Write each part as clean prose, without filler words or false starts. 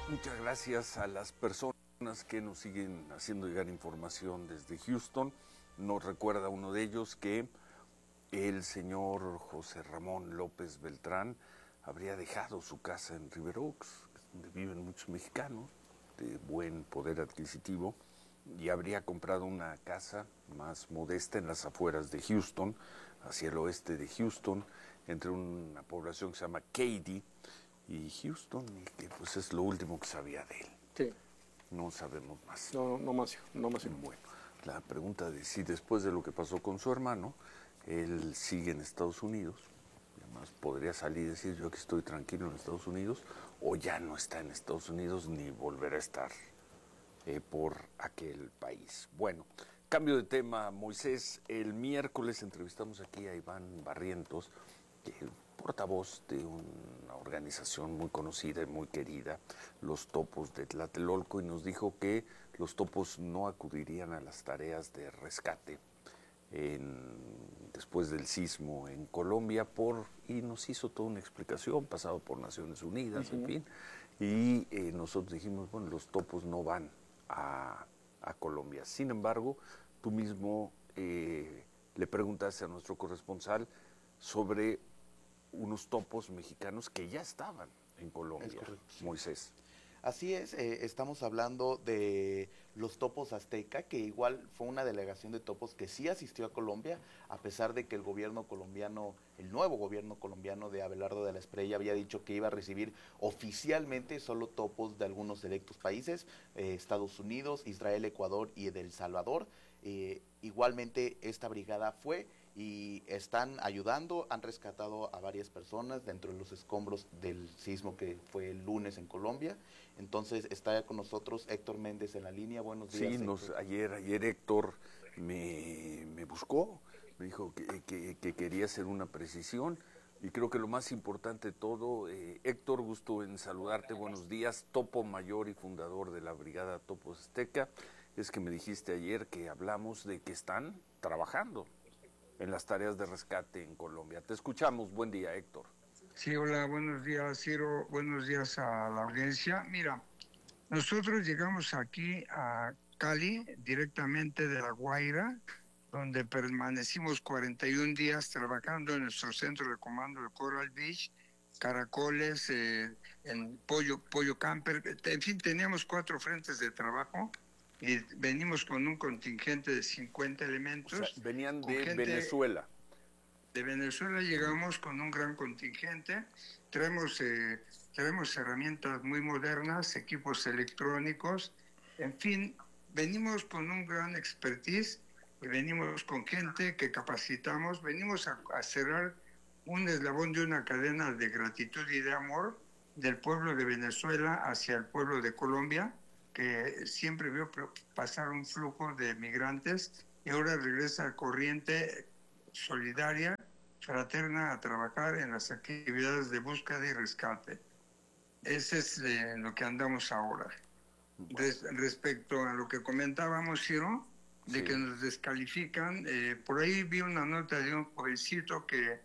Muchas gracias a las personas que nos siguen haciendo llegar información desde Houston. Nos recuerda uno de ellos que el señor José Ramón López Beltrán habría dejado su casa en River Oaks, donde viven muchos mexicanos de buen poder adquisitivo, y habría comprado una casa más modesta en las afueras de Houston, hacia el oeste de Houston, entre una población que se llama Katy y Houston, y que pues es lo último que sabía de él. Sí. No sabemos más. No más, no más. Bueno, la pregunta de si después de lo que pasó con su hermano, él sigue en Estados Unidos, y además podría salir y decir yo que estoy tranquilo en Estados Unidos, o ya no está en Estados Unidos ni volverá a estar por aquel país. Bueno, cambio de tema, Moisés. El miércoles entrevistamos aquí a Iván Barrientos, portavoz de una organización muy conocida y muy querida, los Topos de Tlatelolco, y nos dijo que los Topos no acudirían a las tareas de rescate después del sismo en Colombia, y nos hizo toda una explicación, pasado por Naciones Unidas, en fin, y nosotros dijimos, bueno, los Topos no van a Colombia. Sin embargo, tú mismo le preguntaste a nuestro corresponsal sobre unos topos mexicanos que ya estaban en Colombia. Es correcto, sí. Moisés. Así es, estamos hablando de los Topos Azteca, que igual fue una delegación de topos que sí asistió a Colombia, a pesar de que el gobierno colombiano, el nuevo gobierno colombiano de Abelardo de la Espriella había dicho que iba a recibir oficialmente solo topos de algunos selectos países, Estados Unidos, Israel, Ecuador y de El Salvador. Igualmente esta brigada fue y están ayudando, han rescatado a varias personas dentro de los escombros del sismo que fue el lunes en Colombia. Entonces está con nosotros Héctor Méndez en la línea. Buenos días. Sí, ayer Héctor me buscó, me dijo que quería hacer una precisión, y creo que lo más importante de todo, Héctor, gusto en saludarte, buenos días, topo mayor y fundador de la Brigada Topos Azteca. Es que me dijiste ayer que hablamos de que están trabajando en las tareas de rescate en Colombia. Te escuchamos. Buen día, Héctor. Sí, hola, buenos días, Ciro. Buenos días a la audiencia. Mira, nosotros llegamos aquí a Cali, directamente de La Guaira, donde permanecimos 41 días trabajando en nuestro centro de comando de Coral Beach, Caracoles, en Pollo Camper. En fin, teníamos 4 frentes de trabajo. Y venimos con un contingente de 50 elementos. O sea, venían de Venezuela. De Venezuela llegamos con un gran contingente. Traemos herramientas muy modernas, equipos electrónicos. En fin, venimos con un gran expertise y venimos con gente que capacitamos. Venimos a cerrar un eslabón de una cadena de gratitud y de amor del pueblo de Venezuela hacia el pueblo de Colombia, que siempre vio pasar un flujo de migrantes y ahora regresa a corriente solidaria, fraterna, a trabajar en las actividades de búsqueda y rescate. Ese es lo que andamos ahora. Respecto a lo que comentábamos, Ciro, de que nos descalifican, por ahí vi una nota de un jovencito que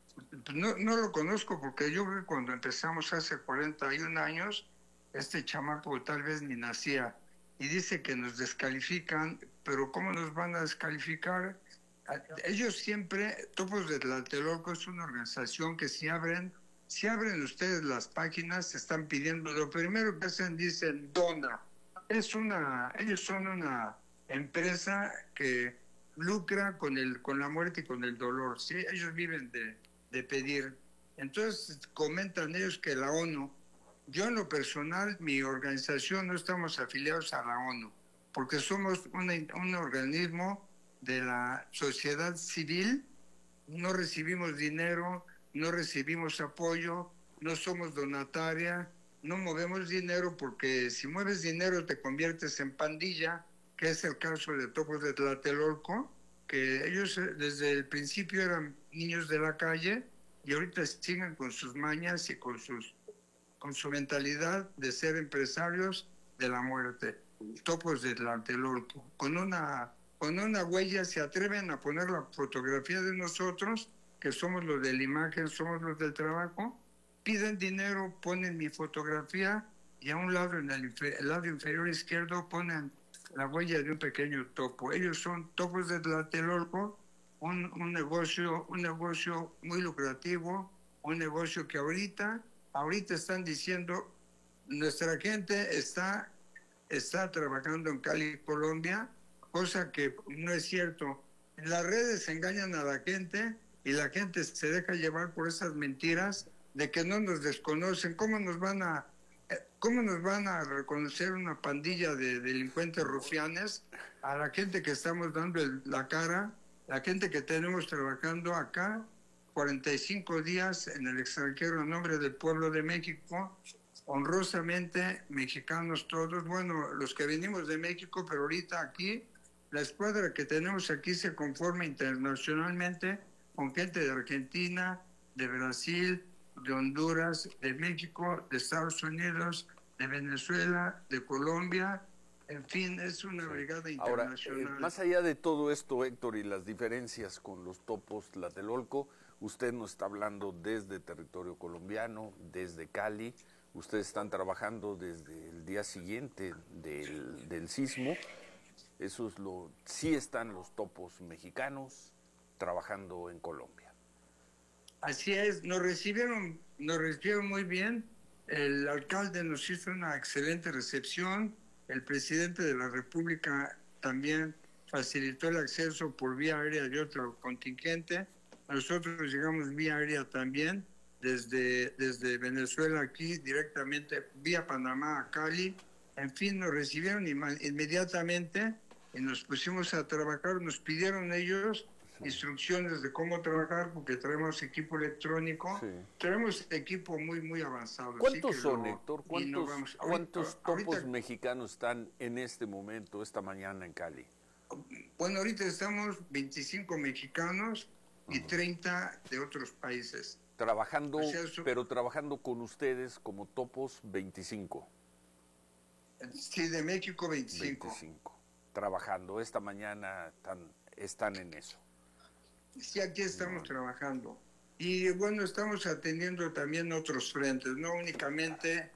no lo conozco, porque yo creo que cuando empezamos hace 41 años, este chamaco tal vez ni nacía, y dice que nos descalifican, pero ¿cómo nos van a descalificar? Ellos siempre, Topos de Tlatelolco es una organización que si abren ustedes las páginas, están pidiendo, lo primero que hacen, dicen dona. Ellos son una empresa que lucra con la muerte y con el dolor, ¿sí? Ellos viven de pedir. Entonces comentan ellos que la ONU, yo en lo personal, mi organización no estamos afiliados a la ONU, porque somos un organismo de la sociedad civil, no recibimos dinero, no recibimos apoyo, no somos donataria, no movemos dinero, porque si mueves dinero te conviertes en pandilla, que es el caso de Topos de Tlatelolco, que ellos desde el principio eran niños de la calle y ahorita siguen con sus mañas y con su mentalidad de ser empresarios de la muerte. Topos de Tlatelolco, con una huella se atreven a poner la fotografía de nosotros, que somos los de la imagen, somos los del trabajo, piden dinero, ponen mi fotografía y a un lado, el lado inferior izquierdo, ponen la huella de un pequeño topo. Ellos son topos de Tlatelolco, un negocio muy lucrativo, un negocio que ahorita están diciendo, nuestra gente está trabajando en Cali, Colombia, cosa que no es cierto. En las redes engañan a la gente y la gente se deja llevar por esas mentiras de que no nos desconocen. ¿Cómo nos van a reconocer una pandilla de delincuentes rufianes a la gente que estamos dando la cara, la gente que tenemos trabajando acá 45 días en el extranjero en nombre del pueblo de México, honrosamente mexicanos todos, bueno, los que venimos de México, pero ahorita aquí, la escuadra que tenemos aquí se conforma internacionalmente con gente de Argentina, de Brasil, de Honduras, de México, de Estados Unidos, de Venezuela, de Colombia, en fin, es una brigada internacional. Ahora, más allá de todo esto, Héctor, y las diferencias con los topos Tlatelolco, usted nos está hablando desde territorio colombiano, desde Cali. Ustedes están trabajando desde el día siguiente del sismo. Sí están los topos mexicanos trabajando en Colombia. Así es, nos recibieron muy bien. El alcalde nos hizo una excelente recepción. El presidente de la República también facilitó el acceso por vía aérea de otro contingente. Nosotros llegamos vía aérea también. Desde Venezuela aquí directamente vía Panamá a Cali. En fin, nos recibieron inmediatamente y nos pusimos a trabajar. Nos pidieron ellos instrucciones de cómo trabajar porque traemos equipo electrónico. Sí. Traemos equipo muy avanzado. ¿Cuántos son, Héctor? ¿Cuántos topos mexicanos están en este momento, esta mañana en Cali? Bueno, ahorita estamos 25 mexicanos y 30 de otros países. Trabajando, pero trabajando con ustedes como topos 25. Sí, de México 25. Trabajando, esta mañana están en eso. Sí, aquí estamos trabajando. Y bueno, estamos atendiendo también otros frentes, no únicamente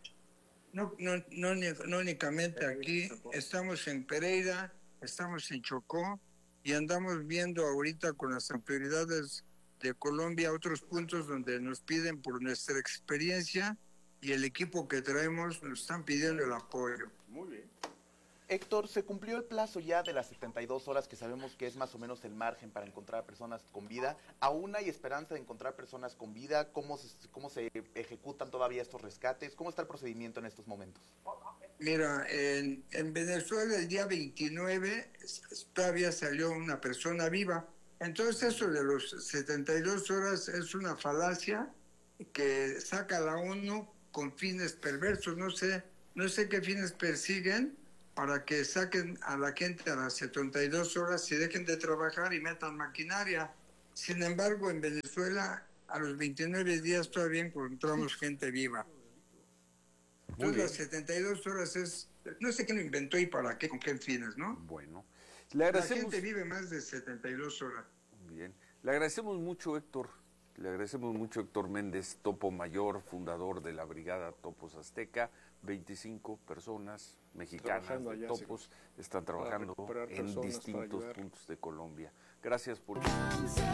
aquí, estamos en Pereira, estamos en Chocó y andamos viendo ahorita con las autoridades de Colombia otros puntos donde nos piden por nuestra experiencia y el equipo que traemos nos están pidiendo el apoyo. Muy bien. Héctor, se cumplió el plazo ya de las 72 horas que sabemos que es más o menos el margen para encontrar personas con vida. ¿Aún hay esperanza de encontrar personas con vida? ¿Cómo se ejecutan todavía estos rescates? ¿Cómo está el procedimiento en estos momentos? Mira, en Venezuela el día 29 todavía salió una persona viva. Entonces eso de los 72 horas es una falacia que saca la ONU con fines perversos. No sé qué fines persiguen para que saquen a la gente a las 72 horas y dejen de trabajar y metan maquinaria. Sin embargo, en Venezuela a los 29 días todavía encontramos gente viva. Entonces las 72 horas no sé quién lo inventó y para qué, con qué fines, ¿no? Bueno, la gente vive más de 72 horas. Bien, le agradecemos mucho, Héctor. Le agradecemos mucho, Héctor Méndez, Topo Mayor, fundador de la Brigada Topos Azteca. 25 personas mexicanas de topos están trabajando en distintos puntos de Colombia. Gracias por...